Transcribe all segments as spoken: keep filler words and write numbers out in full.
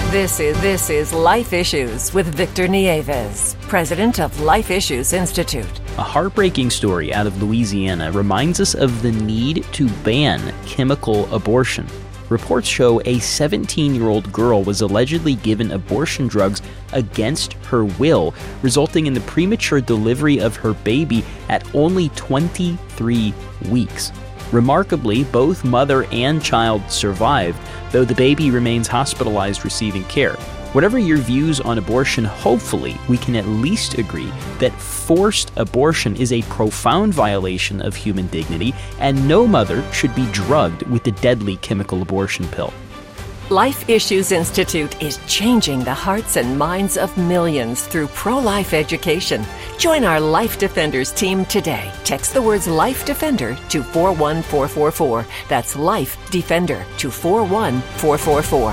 This is this is Life Issues with Victor Nieves, president of Life Issues Institute. A heartbreaking story out of Louisiana reminds us of the need to ban chemical abortion. Reports show a seventeen-year-old girl was allegedly given abortion drugs against her will, resulting in the premature delivery of her baby at only twenty-three weeks. Remarkably, both mother and child survived, though the baby remains hospitalized receiving care. Whatever your views on abortion, hopefully we can at least agree that forced abortion is a profound violation of human dignity, and no mother should be drugged with the deadly chemical abortion pill. Life Issues Institute is changing the hearts and minds of millions through pro-life education. Join our Life Defenders team today. Text the words Life Defender to four one four four four. That's Life Defender to four one four four four.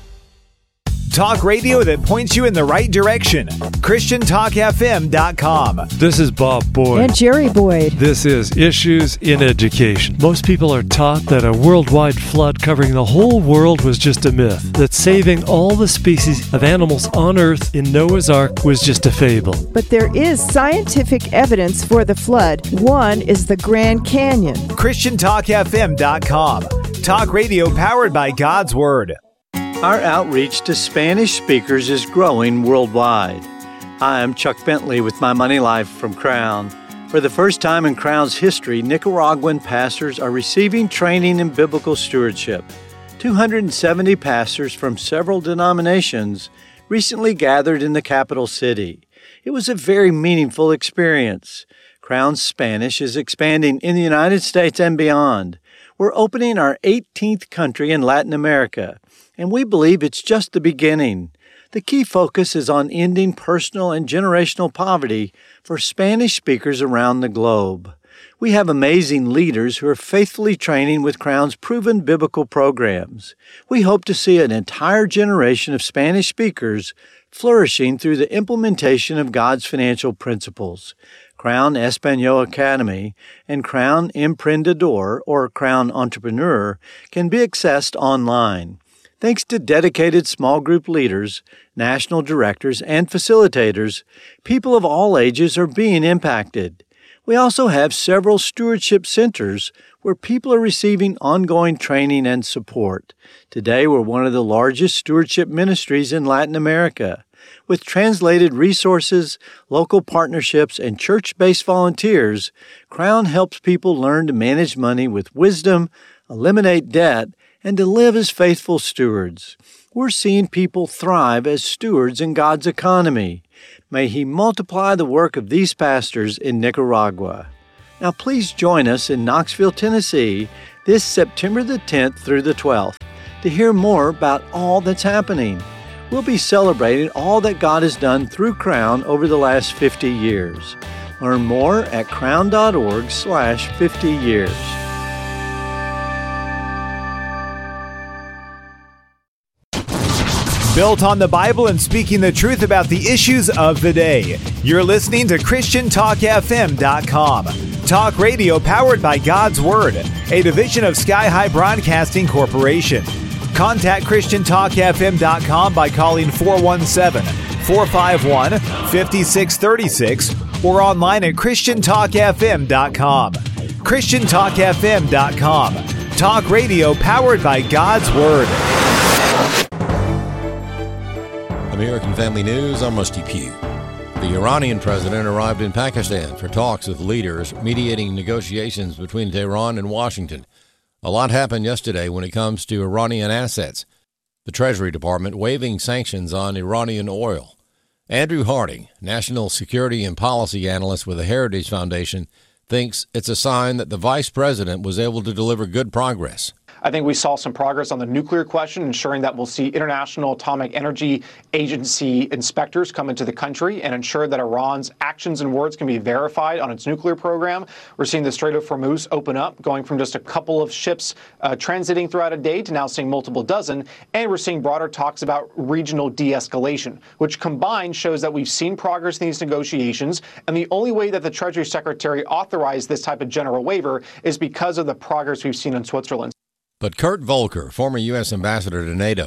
Talk radio that points you in the right direction. Christian Talk F M dot com. This is Bob Boyd. And Jerry Boyd. This is Issues in Education. Most people are taught that a worldwide flood covering the whole world was just a myth, that saving all the species of animals on Earth in Noah's Ark was just a fable. But there is scientific evidence for the flood. One is the Grand Canyon. Christian Talk F M dot com. Talk radio powered by God's Word. Our outreach to Spanish speakers is growing worldwide. Hi, I'm Chuck Bentley with My Money Life from Crown. For the first time in Crown's history, Nicaraguan pastors are receiving training in biblical stewardship. two hundred seventy pastors from several denominations recently gathered in the capital city. It was a very meaningful experience. Crown's Spanish is expanding in the United States and beyond. We're opening our eighteenth country in Latin America, and we believe it's just the beginning. The key focus is on ending personal and generational poverty for Spanish speakers around the globe. We have amazing leaders who are faithfully training with Crown's proven biblical programs. We hope to see an entire generation of Spanish speakers flourishing through the implementation of God's financial principles. Crown Espanol Academy and Crown Emprendedor, or Crown Entrepreneur, can be accessed online. Thanks to dedicated small group leaders, national directors, and facilitators, people of all ages are being impacted. We also have several stewardship centers where people are receiving ongoing training and support. Today, we're one of the largest stewardship ministries in Latin America. With translated resources, local partnerships, and church-based volunteers, Crown helps people learn to manage money with wisdom, eliminate debt, and to live as faithful stewards. We're seeing people thrive as stewards in God's economy. May He multiply the work of these pastors in Nicaragua. Now please join us in Knoxville, Tennessee this September the tenth through the twelfth to hear more about all that's happening. We'll be celebrating all that God has done through Crown over the last fifty years. Learn more at crown.org slash 50 years. Built on the Bible and speaking the truth about the issues of the day. You're listening to Christian Talk F M dot com. Talk radio powered by God's Word, a division of Sky High Broadcasting Corporation. Contact Christian Talk F M dot com by calling four one seven, four five one, five six three six or online at Christian Talk F M dot com. Christian Talk F M dot com. Talk radio powered by God's Word. American Family News, I'm Rusty Pugh. The Iranian president arrived in Pakistan for talks with leaders mediating negotiations between Tehran and Washington. A lot happened yesterday when it comes to Iranian assets. The Treasury Department waiving sanctions on Iranian oil. Andrew Harding, National Security and Policy Analyst with the Heritage Foundation, thinks it's a sign that the vice president was able to deliver good progress. I think we saw some progress on the nuclear question, ensuring that we'll see International Atomic Energy Agency inspectors come into the country and ensure that Iran's actions and words can be verified on its nuclear program. We're seeing the Strait of Hormuz open up, going from just a couple of ships uh, transiting throughout a day to now seeing multiple dozen. And we're seeing broader talks about regional de-escalation, which combined shows that we've seen progress in these negotiations. And the only way that the Treasury Secretary authorized this type of general waiver is because of the progress we've seen in Switzerland. But Kurt Volker, former U S ambassador to NATO,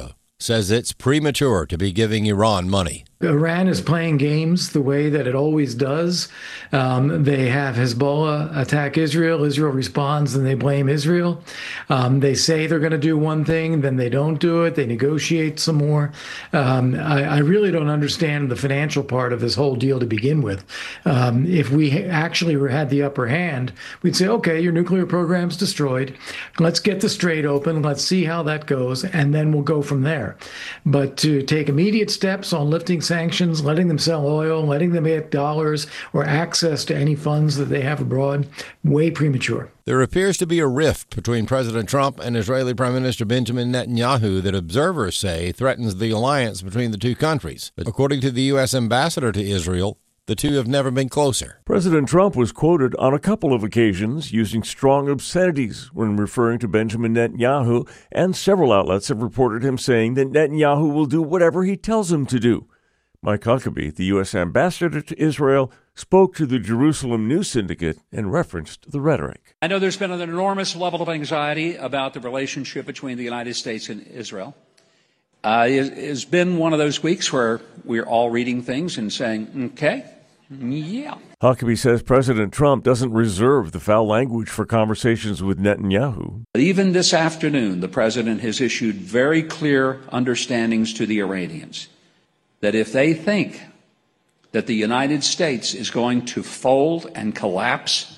says it's premature to be giving Iran money. Iran is playing games the way that it always does. Um, they have Hezbollah attack Israel. Israel responds and they blame Israel. Um, they say they're going to do one thing, then they don't do it. They negotiate some more. Um, I, I really don't understand the financial part of this whole deal to begin with. Um, if we actually had the upper hand, we'd say, okay, your nuclear program's destroyed. Let's get the Strait open. Let's see how that goes, and then we'll go from there. But to take immediate steps on lifting sanctions, letting them sell oil, letting them get dollars or access to any funds that they have abroad, way premature. There appears to be a rift between President Trump and Israeli Prime Minister Benjamin Netanyahu that observers say threatens the alliance between the two countries. But according to the U S ambassador to Israel, the two have never been closer. President Trump was quoted on a couple of occasions using strong obscenities when referring to Benjamin Netanyahu, and several outlets have reported him saying that Netanyahu will do whatever he tells him to do. Mike Huckabee, the U S ambassador to Israel, spoke to the Jerusalem News Syndicate and referenced the rhetoric. I know there's been an enormous level of anxiety about the relationship between the United States and Israel. Uh, it, it's been one of those weeks where we're all reading things and saying, okay, yeah. Huckabee says President Trump doesn't reserve the foul language for conversations with Netanyahu. Even this afternoon, the president has issued very clear understandings to the Iranians that if they think that the United States is going to fold and collapse,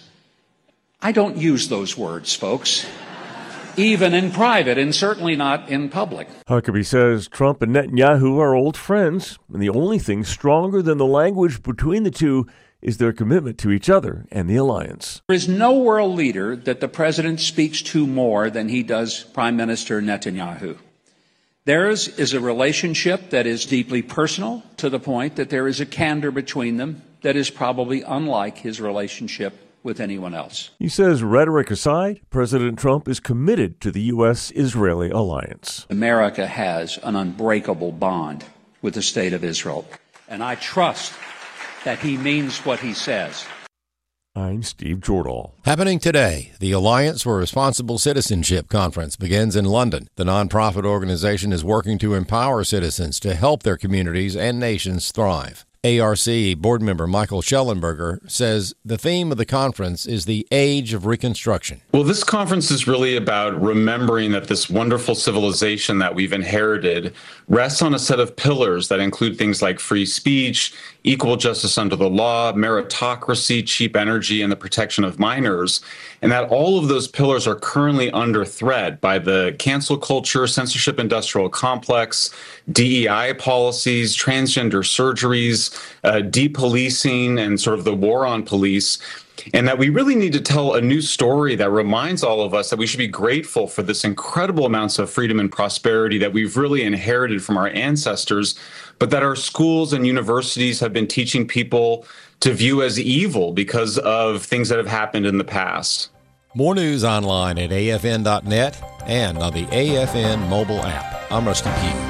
I don't use those words, folks, even in private and certainly not in public. Huckabee says Trump and Netanyahu are old friends, and the only thing stronger than the language between the two is their commitment to each other and the alliance. There is no world leader that the president speaks to more than he does Prime Minister Netanyahu. Theirs is a relationship that is deeply personal, to the point that there is a candor between them that is probably unlike his relationship with anyone else. He says, rhetoric aside, President Trump is committed to the U S Israeli alliance. America has an unbreakable bond with the state of Israel, and I trust that he means what he says. I'm Steve Jordahl. Happening today, the Alliance for Responsible Citizenship Conference begins in London. The nonprofit organization is working to empower citizens to help their communities and nations thrive. A R C board member Michael Schellenberger says the theme of the conference is the age of reconstruction. Well, this conference is really about remembering that this wonderful civilization that we've inherited rests on a set of pillars that include things like free speech, equal justice under the law, meritocracy, cheap energy, and the protection of minors, and that all of those pillars are currently under threat by the cancel culture, censorship industrial complex, D E I policies, transgender surgeries, uh, depolicing, and sort of the war on police. And that we really need to tell a new story that reminds all of us that we should be grateful for this incredible amounts of freedom and prosperity that we've really inherited from our ancestors, but that our schools and universities have been teaching people to view as evil because of things that have happened in the past. More news online at A F N dot net and on the A F N mobile app. I'm Rusty Pugh.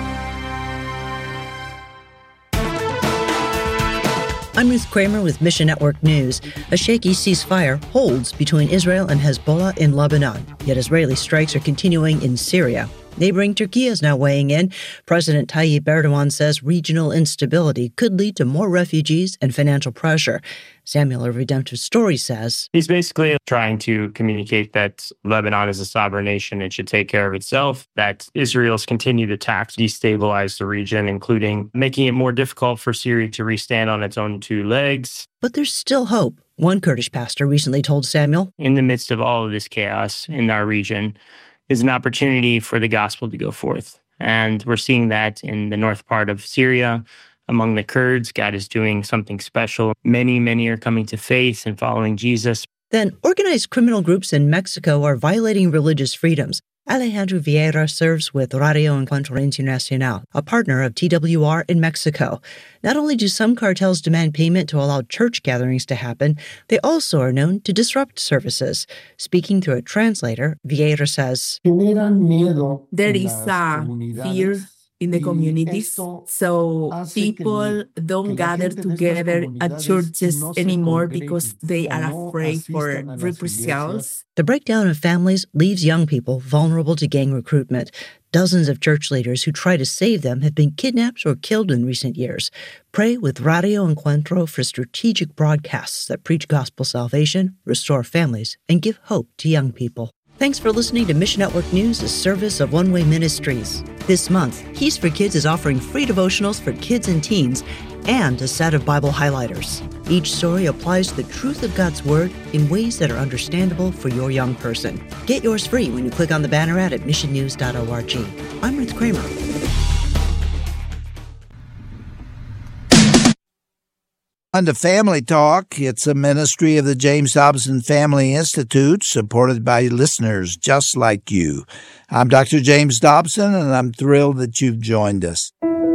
I'm Ruth Kramer with Mission Network News. A shaky ceasefire holds between Israel and Hezbollah in Lebanon, yet Israeli strikes are continuing in Syria. Neighboring Turkey is now weighing in. President Tayyip Erdogan says regional instability could lead to more refugees and financial pressure. Samuel of Redemptive Story says he's basically trying to communicate that Lebanon is a sovereign nation and should take care of itself, that Israel's continued attacks destabilize the region, including making it more difficult for Syria to restand on its own two legs. But there's still hope. One Kurdish pastor recently told Samuel, in the midst of all of this chaos in our region, is an opportunity for the gospel to go forth. And we're seeing that in the north part of Syria. Among the Kurds, God is doing something special. Many, many are coming to faith and following Jesus. Then organized criminal groups in Mexico are violating religious freedoms. Alejandro Vieira serves with Radio Encuentro Internacional, a partner of T W R in Mexico. Not only do some cartels demand payment to allow church gatherings to happen, they also are known to disrupt services. Speaking through a translator, Vieira says, there is a fear in the communities. So people don't gather together at churches anymore because they are afraid for reprisals. The breakdown of families leaves young people vulnerable to gang recruitment. Dozens of church leaders who try to save them have been kidnapped or killed in recent years. Pray with Radio Encuentro for strategic broadcasts that preach gospel salvation, restore families, and give hope to young people. Thanks for listening to Mission Network News, a service of One Way Ministries. This month, Keys for Kids is offering free devotionals for kids and teens and a set of Bible highlighters. Each story applies the truth of God's Word in ways that are understandable for your young person. Get yours free when you click on the banner ad at mission news dot org. I'm Ruth Kramer. On to Family Talk. It's a ministry of the James Dobson Family Institute, supported by listeners just like you. I'm Doctor James Dobson, and I'm thrilled that you've joined us.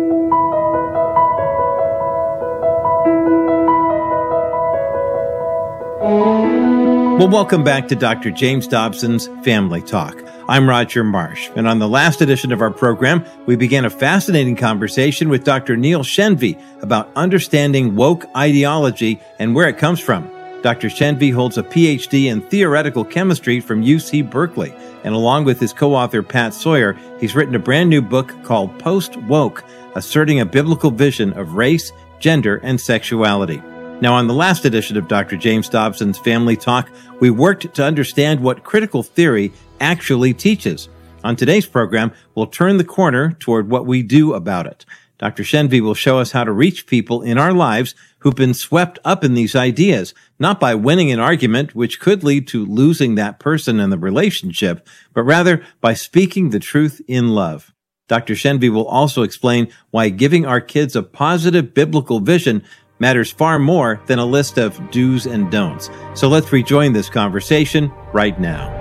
Well, welcome back to Doctor James Dobson's Family Talk. I'm Roger Marsh, and on the last edition of our program, we began a fascinating conversation with Doctor Neil Shenvi about understanding woke ideology and where it comes from. Doctor Shenvi holds a P H D in theoretical chemistry from U C Berkeley, and along with his co-author Pat Sawyer, he's written a brand new book called Post-Woke, asserting a biblical vision of race, gender, and sexuality. Now, on the last edition of Doctor James Dobson's Family Talk, we worked to understand what critical theory actually teaches. On today's program, we'll turn the corner toward what we do about it. Doctor Shenvi will show us how to reach people in our lives who've been swept up in these ideas, not by winning an argument, which could lead to losing that person in the relationship, but rather by speaking the truth in love. Doctor Shenvi will also explain why giving our kids a positive biblical vision matters far more than a list of do's and don'ts. So let's rejoin this conversation right now.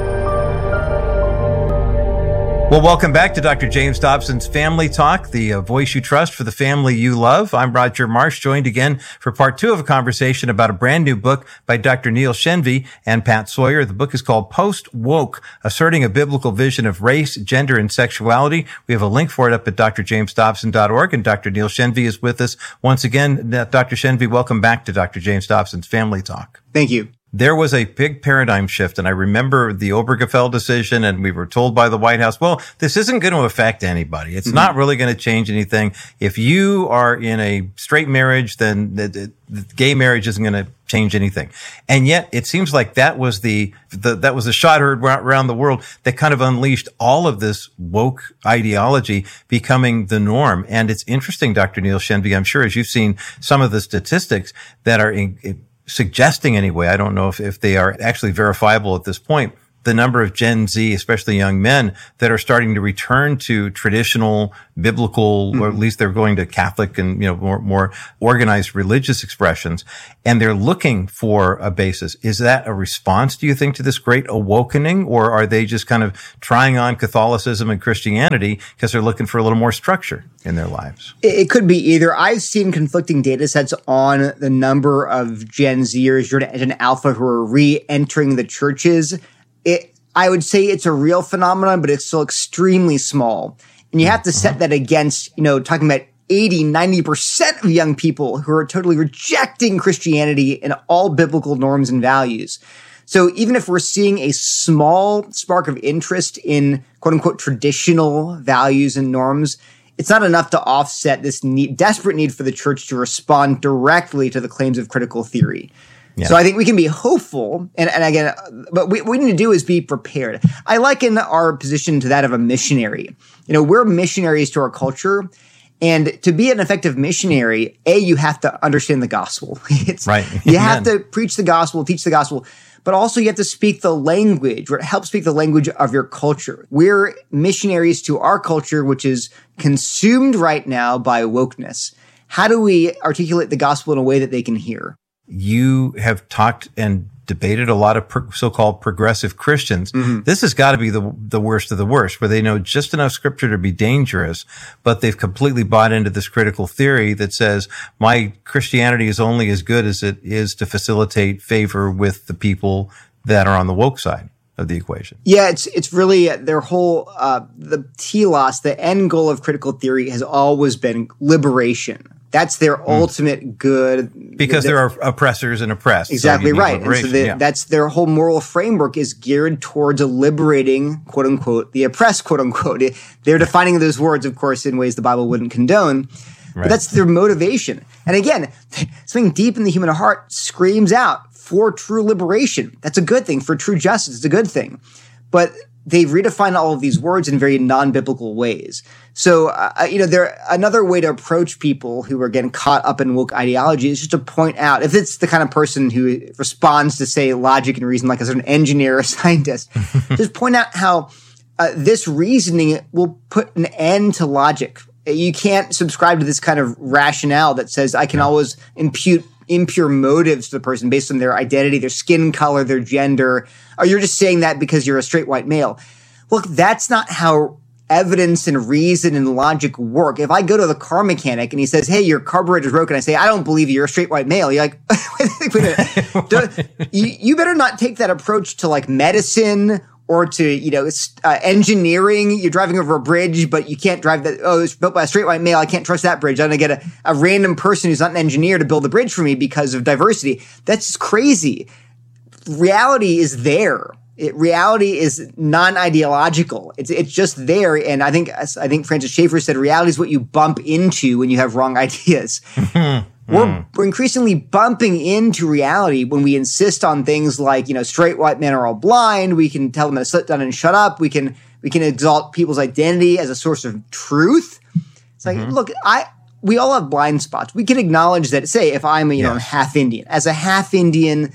Well, welcome back to Doctor James Dobson's Family Talk, the uh, voice you trust for the family you love. I'm Roger Marsh, joined again for part two of a conversation about a brand new book by Doctor Neil Shenvi and Pat Sawyer. The book is called Post-Woke, Asserting a Biblical Vision of Race, Gender, and Sexuality. We have a link for it up at d r james dobson dot org, and Doctor Neil Shenvi is with us once again. Doctor Shenvi, welcome back to Doctor James Dobson's Family Talk. Thank you. There was a big paradigm shift, and I remember the Obergefell decision, and we were told by the White House, well, this isn't going to affect anybody. It's mm-hmm. not really going to change anything. If you are in a straight marriage, then the, the, the gay marriage isn't going to change anything. And yet, it seems like that was the, the that was a shot heard around the world that kind of unleashed all of this woke ideology becoming the norm. And it's interesting, Doctor Neil Shenvi, I'm sure, as you've seen some of the statistics that are in, in suggesting anyway, I don't know if, if they are actually verifiable at this point, the number of Gen Z, especially young men, that are starting to return to traditional biblical, mm-hmm. or at least they're going to Catholic and, you know, more, more organized religious expressions, and they're looking for a basis. Is that a response, do you think, to this great awakening, or are they just kind of trying on Catholicism and Christianity because they're looking for a little more structure in their lives? It could be either. I've seen conflicting data sets on the number of Gen Zers, Gen Alpha, who are re-entering the churches. It, I would say it's a real phenomenon, but it's still extremely small. And you have to set that against, you know, talking about eighty, ninety percent of young people who are totally rejecting Christianity and all biblical norms and values. So even if we're seeing a small spark of interest in quote unquote traditional values and norms, it's not enough to offset this need, desperate need for the church to respond directly to the claims of critical theory. Yeah. So I think we can be hopeful, and, and again, but what we need to do is be prepared. I liken our position to that of a missionary. You know, we're missionaries to our culture, and to be an effective missionary, A, you have to understand the gospel. It's, right. You have to preach the gospel, teach the gospel, but also you have to speak the language, or help speak the language of your culture. We're missionaries to our culture, which is consumed right now by wokeness. How do we articulate the gospel in a way that they can hear? You have talked and debated a lot of pro- so-called progressive Christians. Mm-hmm. This has got to be the the worst of the worst, where they know just enough scripture to be dangerous, but they've completely bought into this critical theory that says my Christianity is only as good as it is to facilitate favor with the people that are on the woke side. of the equation. Yeah, it's it's really their whole, uh, the telos, the end goal of critical theory has always been liberation. That's their mm. ultimate good. Because the, there are oppressors and oppressed. Exactly so right. And so the, yeah. that's their whole moral framework is geared towards liberating, quote unquote, the oppressed, quote unquote. They're defining those words, of course, in ways the Bible wouldn't condone. Right. But that's their motivation. And again, something deep in the human heart screams out for true liberation. That's a good thing. For true justice, it's a good thing. But they've redefined all of these words in very non-biblical ways. So, uh, you know, there another way to approach people who are getting caught up in woke ideology is just to point out, if it's the kind of person who responds to, say, logic and reason, like as an engineer or a scientist, just point out how uh, this reasoning will put an end to logic. You can't subscribe to this kind of rationale that says I can always impute impure motives to the person based on their identity, their skin color, their gender, or you're just saying that because you're a straight white male. Look, that's not how evidence and reason and logic work. If I go to the car mechanic and he says, hey, your carburetor's broken, I say, I don't believe you, you're a straight white male. You're like, wait a minute. you, you better not take that approach to like medicine or to, you know, uh, engineering. You're driving over a bridge, but you can't drive that. Oh, it's built by a straight white male. I can't trust that bridge. I'm going to get a, a random person who's not an engineer to build the bridge for me because of diversity. That's crazy. Reality is there. It, reality is non-ideological. It's it's just there. And I think I think Francis Schaeffer said reality is what you bump into when you have wrong ideas. We're, we're increasingly bumping into reality when we insist on things like, you know, straight white men are all blind. We can tell them to sit down and shut up. We can we can exalt people's identity as a source of truth. It's like, mm-hmm. look, I we all have blind spots. We can acknowledge that. Say, if I'm a, you yes. know half Indian, as a half Indian,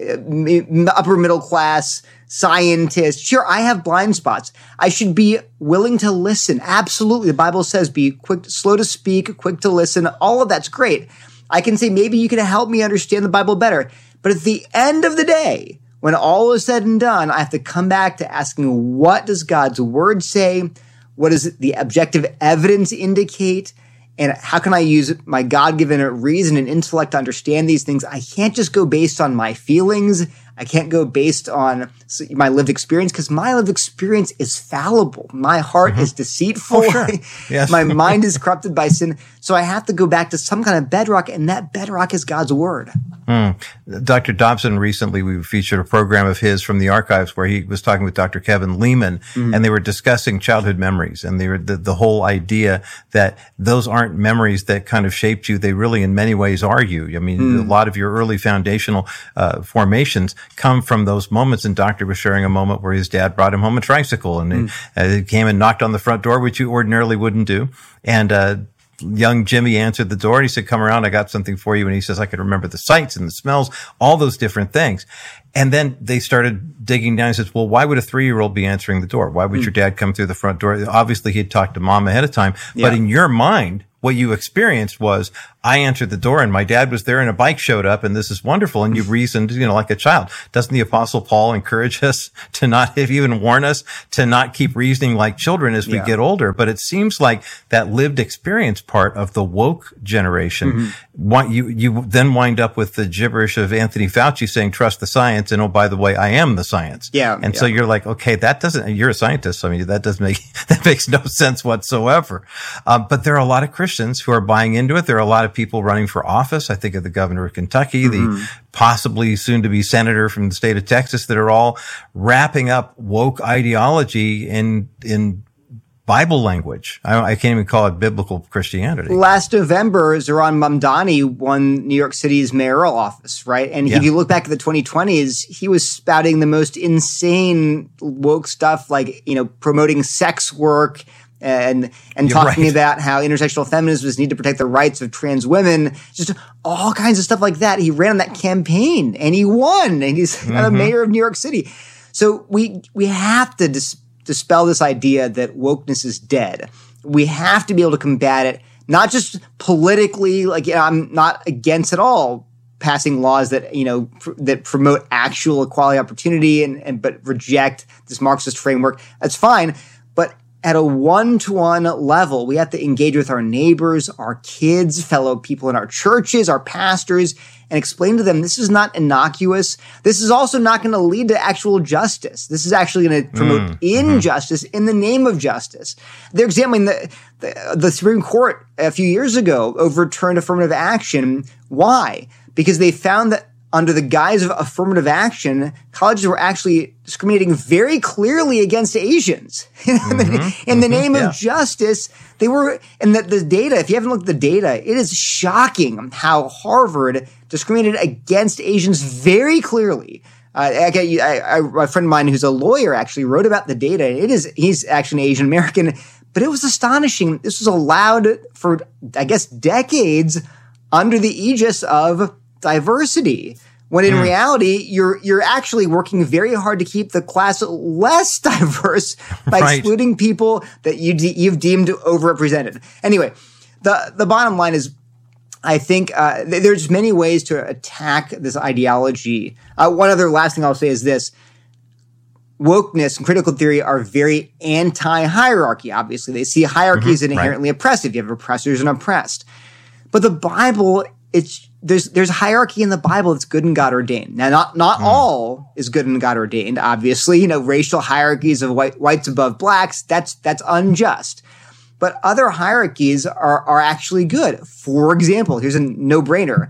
uh, upper middle class scientist, sure, I have blind spots. I should be willing to listen. Absolutely, the Bible says, be quick, slow to speak, quick to listen. All of that's great. I can say, maybe you can help me understand the Bible better. But at the end of the day, when all is said and done, I have to come back to asking, what does God's word say? What does the objective evidence indicate? And how can I use my God-given reason and intellect to understand these things? I can't just go based on my feelings. I can't go based on my lived experience, because my lived experience is fallible. My heart mm-hmm. is deceitful. Oh, sure. Yes. My mind is corrupted by sin. So I have to go back to some kind of bedrock, and that bedrock is God's word. Mm. Doctor Dobson, recently we featured a program of his from the archives where he was talking with Doctor Kevin Lehman, mm. and they were discussing childhood memories, and they were the, the whole idea that those aren't memories that kind of shaped you. They really, in many ways, are you. I mean, mm. a lot of your early foundational uh, formations come from those moments. And Doctor was sharing a moment where his dad brought him home a tricycle, and mm. he, uh, he came and knocked on the front door, which you ordinarily wouldn't do. And uh young Jimmy answered the door, and he said, come around, I got something for you. And he says, I could remember the sights and the smells, all those different things. And then they started digging down. He says, well, why would a three-year-old be answering the door? Why would mm. your dad come through the front door? Obviously, he'd talked to mom ahead of time. Yeah. But in your mind, what you experienced was, I answered the door and my dad was there and a bike showed up and this is wonderful. And you reasoned, you know, like a child. Doesn't the Apostle Paul encourage us to not even warn us to not keep reasoning like children as we yeah. get older? But it seems like that lived experience part of the woke generation, mm-hmm. want you, you then wind up with the gibberish of Anthony Fauci saying, trust the science. And oh, by the way, I am the science. Yeah. And yeah. so you're like, okay, that doesn't, you're a scientist. So I mean, that doesn't make, that makes no sense whatsoever. Um, but there are a lot of Christians who are buying into it. There are a lot of people running for office. I think of the governor of Kentucky, mm-hmm. the possibly soon to be senator from the state of Texas, that are all wrapping up woke ideology in, in Bible language. I, I can't even call it biblical Christianity. Last November, Zohran Mamdani won New York City's mayoral office, right? And yeah. if you look back at the twenty twenties, he was spouting the most insane woke stuff, like, you know, promoting sex work, and and You're talking right. about how intersectional feminists need to protect the rights of trans women, just all kinds of stuff like that. He ran on that campaign and he won, and he's mm-hmm. the mayor of New York City. So we we have to dis- dispel this idea that wokeness is dead. We have to be able to combat it, not just politically. Like, you know, I'm not against at all passing laws that, you know, pr- that promote actual equality opportunity and, and but reject this Marxist framework. That's fine. But at a one-to-one level. We have to engage with our neighbors, our kids, fellow people in our churches, our pastors, and explain to them this is not innocuous. This is also not going to lead to actual justice. This is actually going to promote mm, injustice mm-hmm. in the name of justice. They're examining the, the, the Supreme Court a few years ago overturned affirmative action. Why? Because they found that under the guise of affirmative action, colleges were actually discriminating very clearly against Asians. Mm-hmm, in the mm-hmm, name yeah. of justice, they were, and that the data, if you haven't looked at the data, it is shocking how Harvard discriminated against Asians very clearly. Uh, I, I, I, a friend of mine who's a lawyer actually wrote about the data. It is, he's actually an Asian American, but it was astonishing. This was allowed for, I guess, decades under the aegis of diversity, when in mm. reality, you're you're actually working very hard to keep the class less diverse by right. excluding people that you de- you've deemed overrepresented. Anyway, the the bottom line is, I think uh, th- there's many ways to attack this ideology. Uh, one other last thing I'll say is this. Wokeness and critical theory are very anti-hierarchy, obviously. They see hierarchy mm-hmm. as inherently right. oppressive. You have oppressors and oppressed. But the Bible, it's There's there's hierarchy in the Bible that's good and God ordained. Now, not not mm. all is good and God ordained. Obviously, you know, racial hierarchies of white, whites above blacks, that's that's unjust. But other hierarchies are are actually good. For example, here's a no-brainer: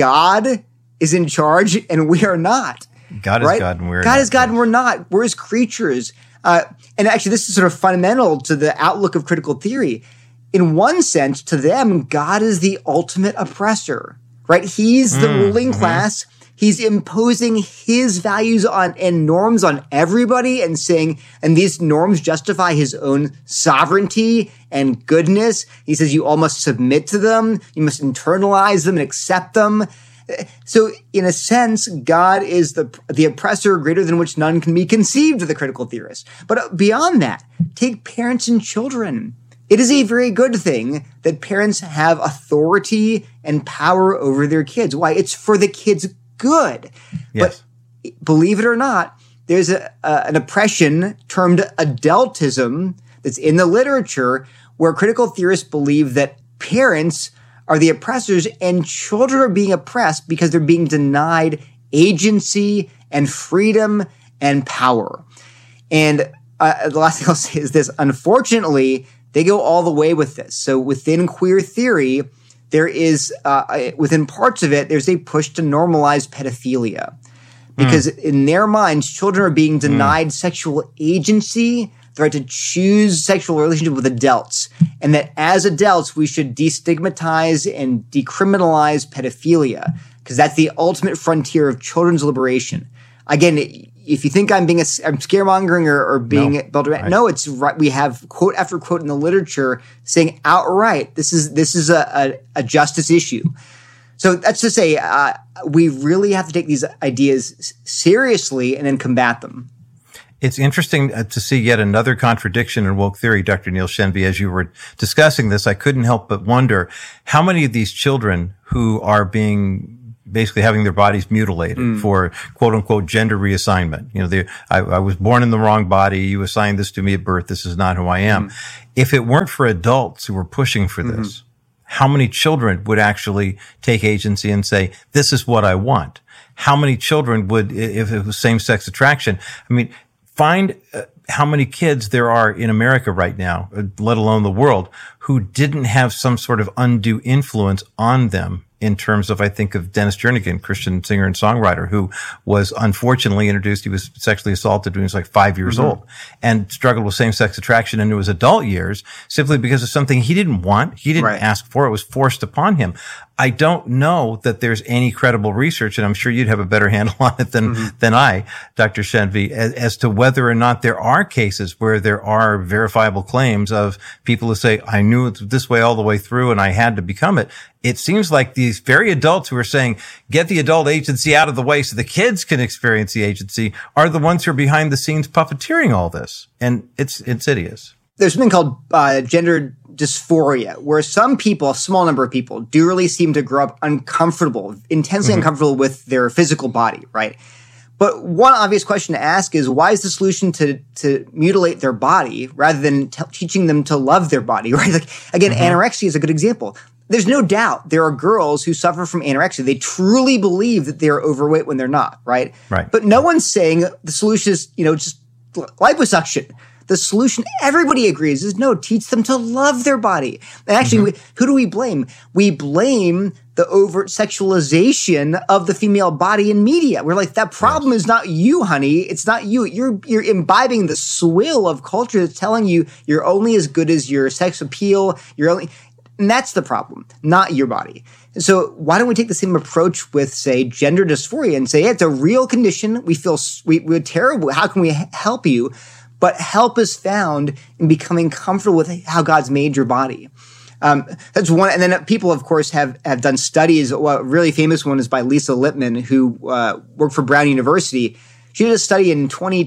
God is in charge, and we are not. God right? is God, and we're God not. is God, and we're not. We're His creatures. Uh, and actually, this is sort of fundamental to the outlook of critical theory. In one sense, to them, God is the ultimate oppressor. Right? He's the mm, ruling mm-hmm. class. He's imposing his values on and norms on everybody and saying, and these norms justify his own sovereignty and goodness. He says you all must submit to them. You must internalize them and accept them. So in a sense, God is the, the oppressor greater than which none can be conceived to the critical theorist. But beyond that, take parents and children. It is a very good thing that parents have authority and power over their kids. Why? It's for the kids' good. Yes. But believe it or not, there's a, a, an oppression termed adultism that's in the literature where critical theorists believe that parents are the oppressors and children are being oppressed because they're being denied agency and freedom and power. And uh, the last thing I'll say is this. Unfortunately, they go all the way with this. So within queer theory, there is, uh, within parts of it, there's a push to normalize pedophilia. Because mm. in their minds, children are being denied mm. sexual agency, the right to choose sexual relationship with adults. And that as adults, we should destigmatize and decriminalize pedophilia. Because that's the ultimate frontier of children's liberation. Again, if you think I'm being a, I'm scaremongering or, or being no, built around, no, it's right. We have quote after quote in the literature saying outright, this is this is a, a, a justice issue. So that's to say, uh, we really have to take these ideas seriously and then combat them. It's interesting to see yet another contradiction in woke theory, Doctor Neil Shenvi. As you were discussing this, I couldn't help but wonder how many of these children who are being basically having their bodies mutilated mm. for quote unquote gender reassignment. You know, I, I was born in the wrong body. You assigned this to me at birth. This is not who I am. Mm. If it weren't for adults who were pushing for mm-hmm. this, how many children would actually take agency and say, this is what I want? How many children would, if it was same-sex attraction? I mean, find uh, how many kids there are in America right now, let alone the world, who didn't have some sort of undue influence on them in terms of, I think of Dennis Jernigan, Christian singer and songwriter, who was unfortunately introduced. He was sexually assaulted when he was like five years mm-hmm. old and struggled with same-sex attraction into his adult years simply because of something he didn't want. He didn't right. ask for. It was forced upon him. I don't know that there's any credible research, and I'm sure you'd have a better handle on it than, mm-hmm. than I, Doctor Shenvi, as, as to whether or not there are cases where there are verifiable claims of people who say, I knew it this way all the way through and I had to become it. It seems like these very adults who are saying, get the adult agency out of the way so the kids can experience the agency, are the ones who are behind the scenes puppeteering all this. And it's insidious. There's something called uh, gender dysphoria, where some people, a small number of people, do really seem to grow up uncomfortable, intensely mm-hmm. uncomfortable with their physical body, right? But one obvious question to ask is, why is the solution to to mutilate their body rather than t- teaching them to love their body, right? Like, again, mm-hmm. anorexia is a good example. There's no doubt there are girls who suffer from anorexia. They truly believe that they're overweight when they're not, right? Right. But no one's saying the solution is, you know, just liposuction. The solution, everybody agrees, is no, teach them to love their body. And actually, mm-hmm. we, who do we blame? We blame the overt sexualization of the female body in media. We're like, that problem yes. is not you, honey. It's not you. You're you're imbibing the swill of culture that's telling you you're only as good as your sex appeal. You're only, and that's the problem, not your body. So why don't we take the same approach with, say, gender dysphoria and say, hey, it's a real condition. We feel we, we're terrible. How can we help you? But help is found in becoming comfortable with how God's made your body. Um, that's one. And then people, of course, have, have done studies. Well, a really famous one is by Lisa Lippman, who uh, worked for Brown University. She did a study in twenty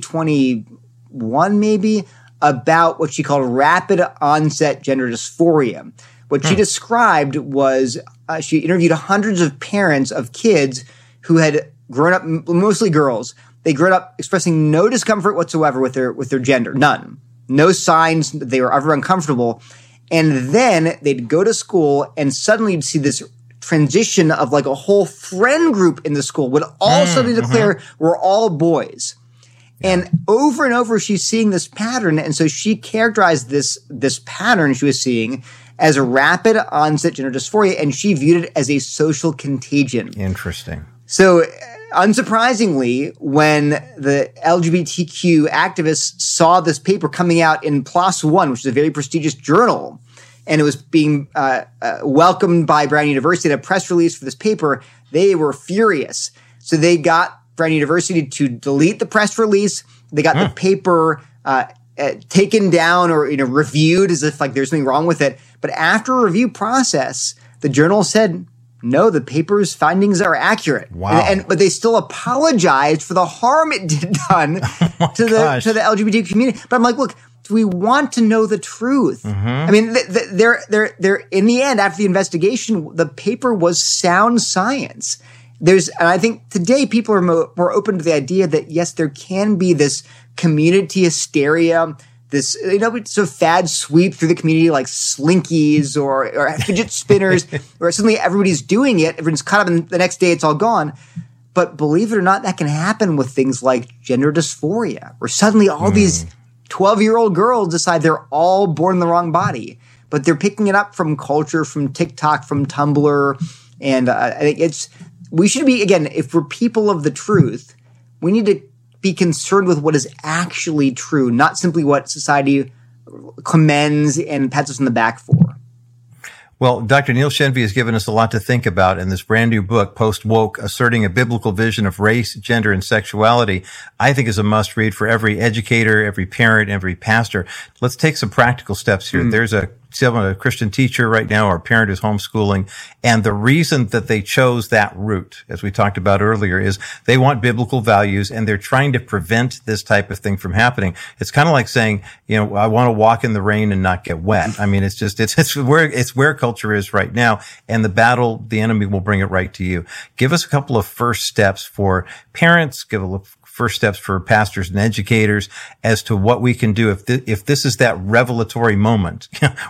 twenty-one, maybe, about what she called rapid onset gender dysphoria. What hmm. she described was uh, she interviewed hundreds of parents of kids who had grown up, mostly girls. They grew up expressing no discomfort whatsoever with their with their gender, none. No signs that they were ever uncomfortable. And then they'd go to school and suddenly you'd see this transition of like a whole friend group in the school would all mm, suddenly declare mm-hmm. we're all boys. Yeah. And over and over she's seeing this pattern. And so she characterized this, this pattern she was seeing as a rapid onset gender dysphoria, and she viewed it as a social contagion. Interesting. So unsurprisingly, when the L G B T Q activists saw this paper coming out in PLOS One, which is a very prestigious journal, and it was being uh, uh, welcomed by Brown University in a press release for this paper, they were furious. So they got Brown University to delete the press release. They got huh. the paper uh, uh, taken down or you know reviewed as if like there's something wrong with it. But after a review process, the journal said, no, the paper's findings are accurate. Wow. And, and but they still apologized for the harm it did done oh to gosh. the to the L G B T Q community. But I'm like, look, do we want to know the truth? Mm-hmm. I mean, th- th- they're they're they're in the end, after the investigation, the paper was sound science. There's, and I think today people are mo- more open to the idea that yes, there can be this community hysteria. This, you know, it's a fad sweep through the community like slinkies or, or fidget spinners, where suddenly everybody's doing it. Everyone's caught up and the next day it's all gone. But believe it or not, that can happen with things like gender dysphoria, where suddenly all mm. these twelve-year-old girls decide they're all born in the wrong body. But they're picking it up from culture, from TikTok, from Tumblr. And uh, I think it's, we should be, again, if we're people of the truth, we need to be concerned with what is actually true, not simply what society commends and pats us on the back for. Well, Doctor Neil Shenvi has given us a lot to think about in this brand new book, Post Woke, Asserting a Biblical Vision of Race, Gender, and Sexuality. I think is a must read for every educator, every parent, every pastor. Let's take some practical steps here. Mm. There's a a Christian teacher right now, or parent is homeschooling. And the reason that they chose that route, as we talked about earlier, is they want biblical values and they're trying to prevent this type of thing from happening. It's kind of like saying, you know, I want to walk in the rain and not get wet. I mean, it's just, it's, it's where, it's where culture is right now. And the battle, the enemy will bring it right to you. Give us a couple of first steps for parents, give a first steps for pastors and educators as to what we can do if th- if this is that revelatory moment